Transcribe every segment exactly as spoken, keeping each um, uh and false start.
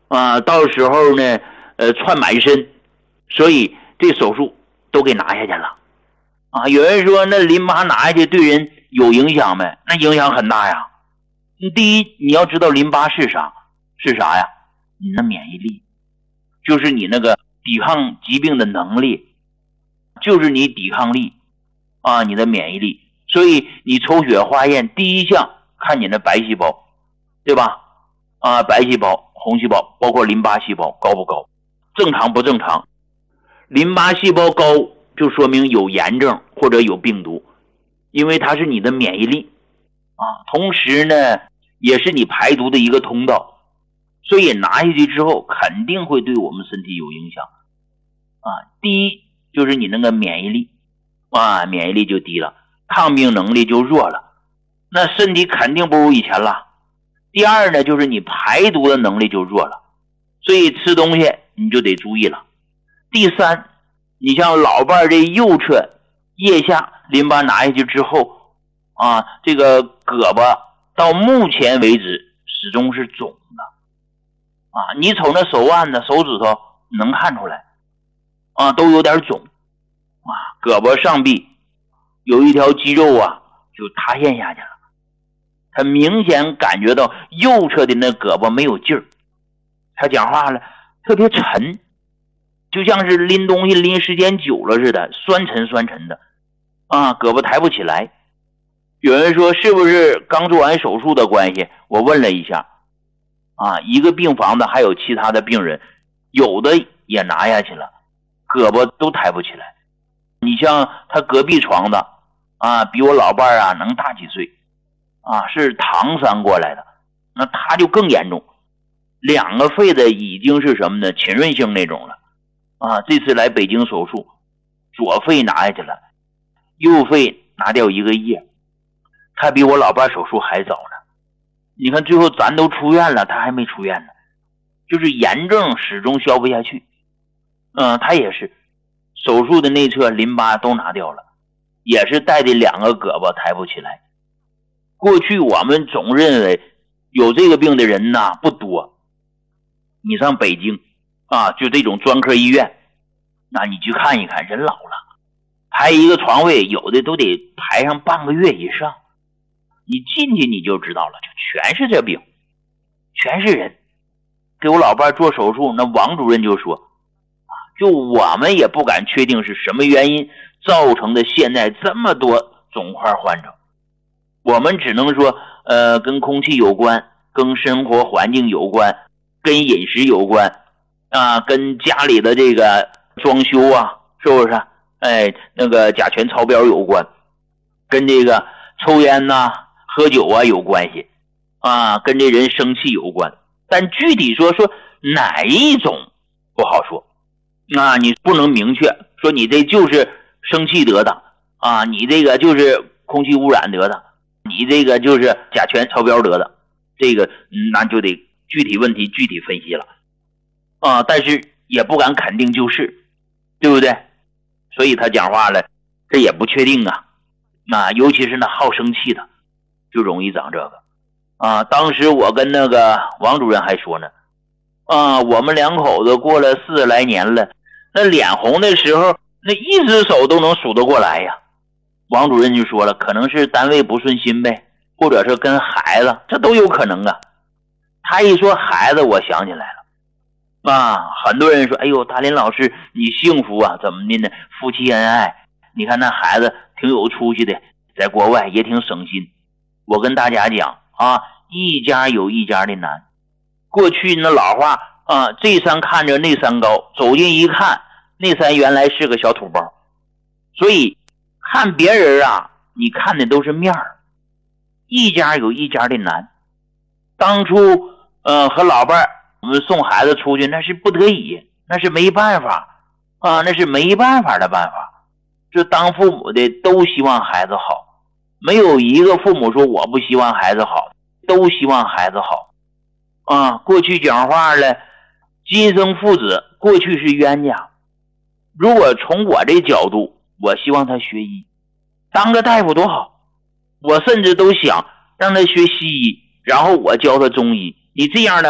啊，到时候呢，呃，窜满身，所以这手术都给拿下去了。啊，有人说那淋巴拿下去对人有影响没？那影响很大呀。第一，你要知道淋巴是啥？是啥呀？你的免疫力，就是你那个抵抗疾病的能力，就是你抵抗力啊，你的免疫力。所以你抽血化验第一项看你的白细胞，对吧？啊，白细胞、红细胞，包括淋巴细胞高不高？正常不正常？淋巴细胞高就说明有炎症或者有病毒，因为它是你的免疫力啊，同时呢也是你排毒的一个通道，所以拿下去之后肯定会对我们身体有影响啊。第一就是你那个免疫力啊，免疫力就低了，抗病能力就弱了，那身体肯定不如以前了。第二呢，就是你排毒的能力就弱了，所以吃东西你就得注意了。第三，你像老伴这右侧腋下淋巴拿下去之后啊，这个胳膊到目前为止始终是肿的啊，你瞅那手腕的手指头能看出来啊，都有点肿啊，胳膊上臂有一条肌肉啊就塌陷下去了，他明显感觉到右侧的那胳膊没有劲儿，他讲话了特别沉，就像是拎东西拎时间久了似的，酸沉酸沉的啊，胳膊抬不起来。有人说是不是刚做完手术的关系？我问了一下啊，一个病房的还有其他的病人，有的也拿下去了，胳膊都抬不起来。你像他隔壁床的啊，比我老伴啊能大几岁啊，是唐山过来的，那他就更严重，两个肺的已经是什么呢？浸润性那种了啊。这次来北京手术，左肺拿下去了，右肺拿掉一个叶，他比我老伴手术还早呢。你看最后咱都出院了，他还没出院呢，就是炎症始终消不下去。嗯，他也是手术的内侧淋巴都拿掉了，也是带的两个胳膊抬不起来。过去我们总认为有这个病的人呐不多，你上北京啊，就这种专科医院，那你去看一看，人老了，排一个床位有的都得排上半个月以上，你进去你就知道了，就全是这病，全是人。给我老伴做手术，那王主任就说就我们也不敢确定是什么原因造成的现在这么多肿块患者，我们只能说呃，跟空气有关，跟生活环境有关，跟饮食有关啊，跟家里的这个装修啊，是不是？哎，那个甲醛超标有关，跟这个抽烟呐、啊、喝酒啊有关系啊，跟这人生气有关。但具体说说哪一种不好说，那你不能明确说你这就是生气得的啊，你这个就是空气污染得的，你这个就是甲醛超标得的，这个那就得具体问题具体分析了啊，但是也不敢肯定就是，对不对？所以他讲话了，这也不确定啊，那尤其是那好生气的，就容易长这个啊。当时我跟那个王主任还说呢，啊，我们两口子过了四十来年了，那脸红的时候，那一只手都能数得过来呀。王主任就说了，可能是单位不顺心呗，或者是跟孩子，这都有可能啊。他一说孩子，我想起来了啊，很多人说，哎呦，大林老师你幸福啊，怎么的呢？夫妻恩爱，你看那孩子挺有出息的，在国外也挺省心。我跟大家讲啊，一家有一家的难。过去那老话啊，这山看着那山高，走近一看，那山原来是个小土包。所以看别人啊，你看的都是面儿，一家有一家的难。当初呃和老伴儿我们送孩子出去，那是不得已，那是没办法啊，那是没办法的办法。就当父母的都希望孩子好，没有一个父母说我不希望孩子好，都希望孩子好啊。过去讲话了，今生父子过去是冤家。如果从我这角度，我希望他学医，当个大夫多好。我甚至都想让他学西医，然后我教他中医。你这样的话，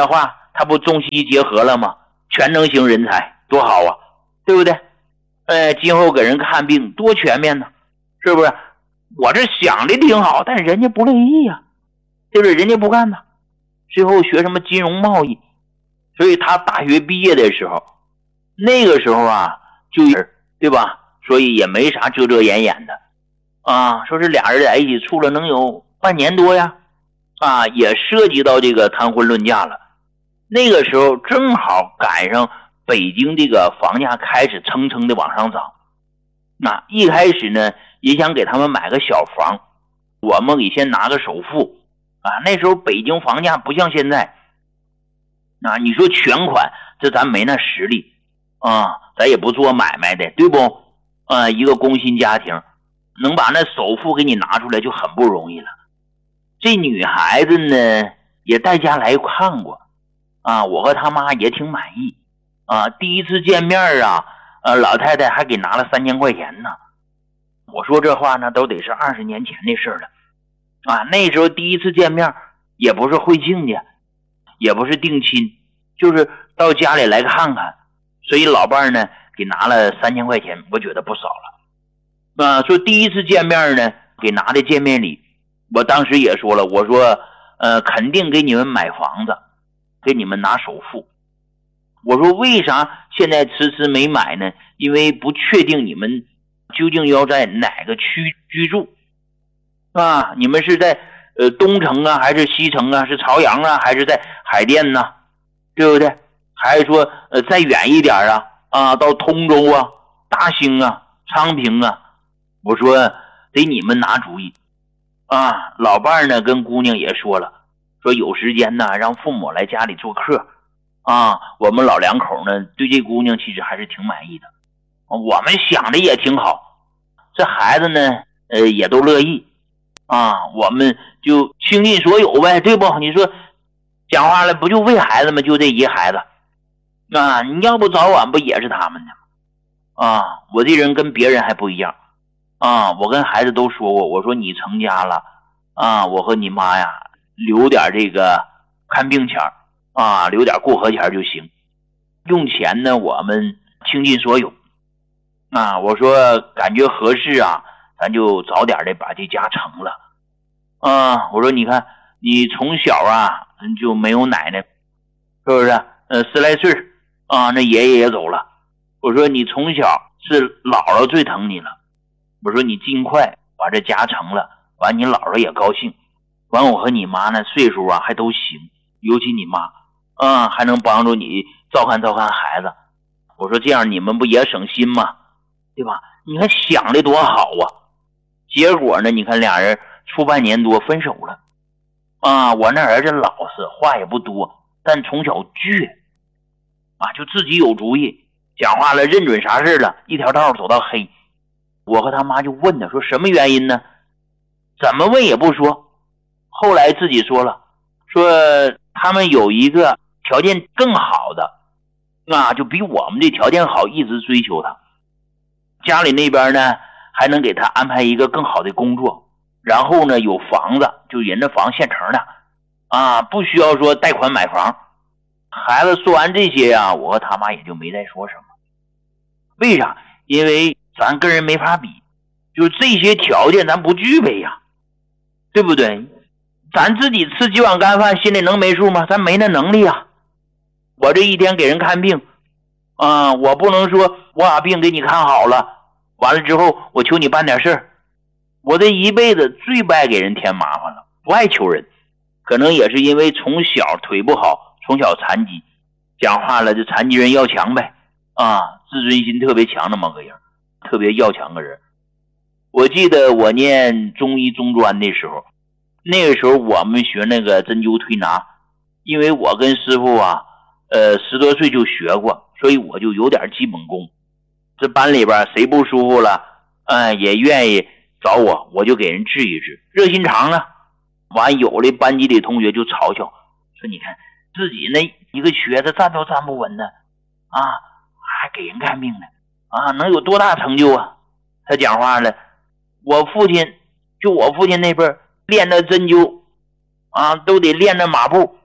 他不中西结合了吗？全能型人才多好啊，对不对？呃，今后给人看病多全面呢，是不是？我这想的挺好，但是人家不乐意呀、啊，对不对？人家不干呢，最后学什么金融贸易，所以他大学毕业的时候，那个时候啊，就对吧？所以也没啥遮遮掩掩的啊，说是俩人在一起处了能有半年多呀，啊，也涉及到这个谈婚论嫁了。那个时候正好赶上北京这个房价开始蹭蹭的往上涨，那一开始呢也想给他们买个小房，我们给先拿个首付啊。那时候北京房价不像现在，啊，你说全款，这咱没那实力啊，咱也不做买卖的，对不？啊，一个工薪家庭能把那首付给你拿出来就很不容易了。这女孩子呢也带家来看过啊，我和他妈也挺满意啊。第一次见面啊，呃，老太太还给拿了三千块钱呢。我说这话呢，都得是二十年前的事了啊。那时候第一次见面，也不是会亲家，也不是定亲，就是到家里来看看。所以老伴儿呢，给拿了三千块钱，我觉得不少了啊。说第一次见面呢，给拿的见面礼，我当时也说了，我说呃，肯定给你们买房子，给你们拿首付。我说为啥现在迟迟没买呢？因为不确定你们究竟要在哪个区居住啊？你们是在呃东城啊，还是西城啊？是朝阳啊，还是在海淀呢？对不对？还是说呃再远一点啊？啊，到通州啊、大兴啊、昌平啊？我说得你们拿主意啊。老伴儿呢跟姑娘也说了，说有时间呢让父母来家里做客啊。我们老两口呢对这姑娘其实还是挺满意的，我们想的也挺好，这孩子呢呃也都乐意啊，我们就倾尽所有呗，对不？你说讲话了不就为孩子们，就这一孩子啊，你要不早晚不也是他们的啊？我这人跟别人还不一样啊，我跟孩子都说过，我说你成家了啊，我和你妈呀留点这个看病钱啊，留点过河钱就行，用钱呢我们倾尽所有啊。我说感觉合适啊，咱就早点的把这家成了啊。我说你看你从小啊就没有奶奶，是不是？呃，十来岁啊，那爷爷也走了。我说你从小是姥姥最疼你了，我说你尽快把这家成了，完你姥姥也高兴，完我和你妈呢岁数啊还都行，尤其你妈啊还能帮助你照看照看孩子。我说这样你们不也省心吗？对吧？你看想的多好啊。结果呢你看俩人处半年多分手了啊。我那儿子老实，话也不多，但从小倔啊，就自己有主意，讲话了认准啥事了，一条道走到黑。我和他妈就问他说什么原因呢？怎么问也不说。后来自己说了，说他们有一个条件更好的啊，就比我们这条件好，一直追求他。家里那边呢还能给他安排一个更好的工作，然后呢有房子，就人家房现成的啊，不需要说贷款买房。孩子说完这些啊，我和他妈也就没再说什么。为啥？因为咱跟人没法比，就这些条件咱不具备呀，对不对？咱自己吃几碗干饭心里能没数吗？咱没那能力啊。我这一天给人看病啊，我不能说我把病给你看好了，完了之后我求你办点事儿。我这一辈子最不爱给人添麻烦了，不爱求人。可能也是因为从小腿不好，从小残疾，讲话了就残疾人要强呗啊，自尊心特别强那么个人，特别要强个人。我记得我念中医中专的时候，那个时候我们学那个针灸推拿，因为我跟师傅啊呃，十多岁就学过，所以我就有点基本功。这班里边谁不舒服了呃，也愿意找我，我就给人治一治，热心肠啊。完有的班级里同学就嘲笑说，你看自己那一个瘸子站都站不稳呢啊，还给人看病呢啊，能有多大成就啊？他讲话了，我父亲就我父亲那边练的针灸啊，都得练的马步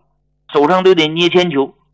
手上都得捏铅球。